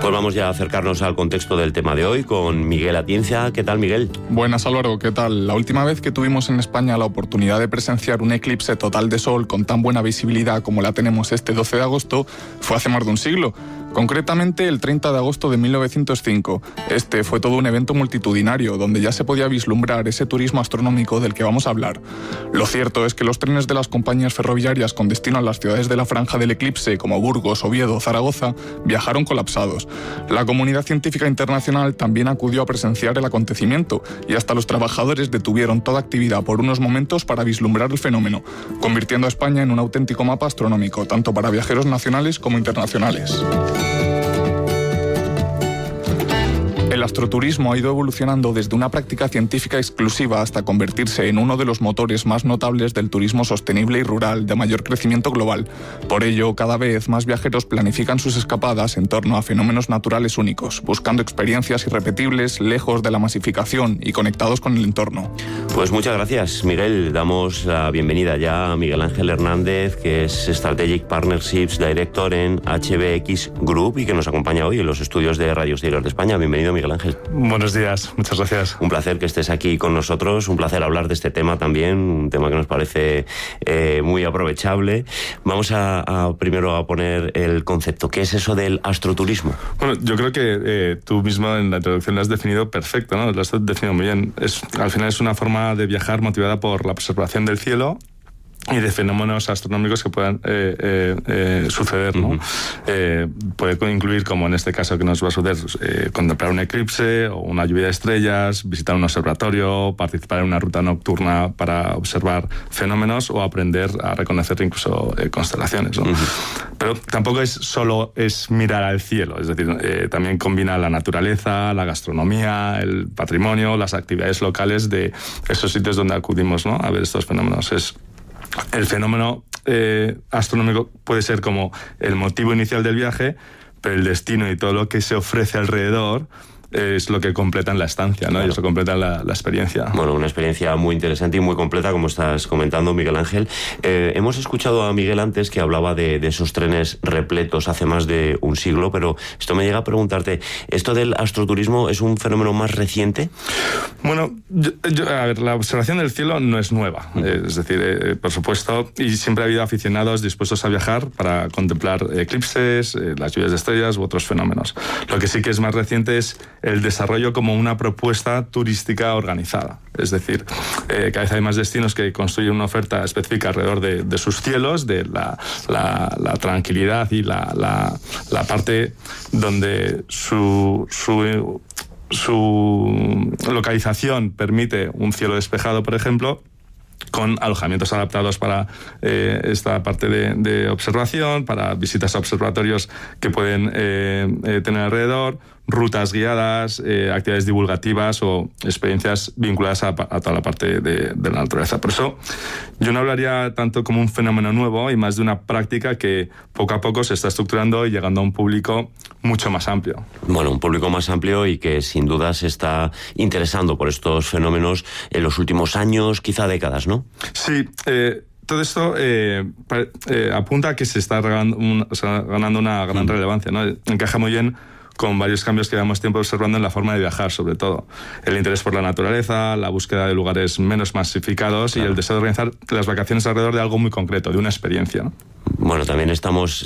Pues vamos ya a acercarnos al contexto del tema de hoy con Miguel Atienza. ¿Qué tal, Miguel? Buenas, Álvaro, ¿qué tal? La última vez que tuvimos en España la oportunidad de presenciar un eclipse total de sol con tan buena visibilidad como la tenemos este 12 de agosto fue hace más de un siglo. Concretamente el 30 de agosto de 1905. Este fue todo un evento multitudinario donde ya se podía vislumbrar ese turismo astronómico del que vamos a hablar. Lo cierto es que los trenes de las compañías ferroviarias con destino a las ciudades de la franja del eclipse como Burgos, Oviedo o Zaragoza viajaron colapsados. La comunidad científica internacional también acudió a presenciar el acontecimiento y hasta los trabajadores detuvieron toda actividad por unos momentos para vislumbrar el fenómeno, convirtiendo a España en un auténtico mapa astronómico, tanto para viajeros nacionales como internacionales. El astroturismo ha ido evolucionando desde una práctica científica exclusiva hasta convertirse en uno de los motores más notables del turismo sostenible y rural de mayor crecimiento global. Por ello, cada vez más viajeros planifican sus escapadas en torno a fenómenos naturales únicos, buscando experiencias irrepetibles, lejos de la masificación y conectados con el entorno. Pues muchas gracias, Miguel. Damos la bienvenida ya a Miguel Ángel Hernández, que es Strategic Partnerships Director en HBX Group y que nos acompaña hoy en los estudios de Radio Stiller de España. Bienvenido, Miguel Ángel. Buenos días, muchas gracias. Un placer que estés aquí con nosotros, un placer hablar de este tema también, un tema que nos parece muy aprovechable. Vamos a primero a poner el concepto. ¿Qué es eso del astroturismo? Bueno, yo creo que tú mismo en la introducción lo has definido perfecto, ¿no? Lo has definido muy bien. Al final es una forma de viajar motivada por la observación del cielo y de fenómenos astronómicos que puedan suceder, ¿no? Uh-huh. Puede incluir, como en este caso que nos va a suceder, contemplar un eclipse o una lluvia de estrellas, visitar un observatorio, participar en una ruta nocturna para observar fenómenos o aprender a reconocer incluso constelaciones, ¿no? Uh-huh. Pero tampoco solo es mirar al cielo, es decir, también combina la naturaleza, la gastronomía, el patrimonio, las actividades locales de esos sitios donde acudimos, ¿no?, a ver estos fenómenos. El fenómeno astronómico puede ser como el motivo inicial del viaje, pero el destino y todo lo que se ofrece alrededor es lo que completan la estancia, ¿no? Claro. Y eso completa la experiencia. Bueno, una experiencia muy interesante y muy completa, como estás comentando, Miguel Ángel. Hemos escuchado a Miguel antes que hablaba de esos trenes repletos hace más de un siglo, pero esto me llega a preguntarte, ¿esto del astroturismo es un fenómeno más reciente? Bueno, a ver, la observación del cielo no es nueva. Es decir, por supuesto, y siempre ha habido aficionados dispuestos a viajar para contemplar eclipses, las lluvias de estrellas u otros fenómenos. Lo que sí que es más reciente es el desarrollo como una propuesta turística organizada. Es decir, cada vez hay más destinos que construyen una oferta específica alrededor de sus cielos, de la tranquilidad y la parte donde su localización permite un cielo despejado, por ejemplo, con alojamientos adaptados para esta parte de observación, para visitas a observatorios que pueden tener alrededor, rutas guiadas, actividades divulgativas o experiencias vinculadas a toda la parte de la naturaleza. Por eso yo no hablaría tanto como un fenómeno nuevo y más de una práctica que poco a poco se está estructurando y llegando a un público mucho más amplio. Bueno, un público más amplio y que sin duda se está interesando por estos fenómenos en los últimos años, quizá décadas, ¿no? Sí, todo esto apunta a que se está ganando una gran relevancia, ¿no? Encaja muy bien con varios cambios que llevamos tiempo observando en la forma de viajar, sobre todo. El interés por la naturaleza, la búsqueda de lugares menos masificados, claro, y el deseo de organizar las vacaciones alrededor de algo muy concreto, de una experiencia, ¿no? Bueno, también estamos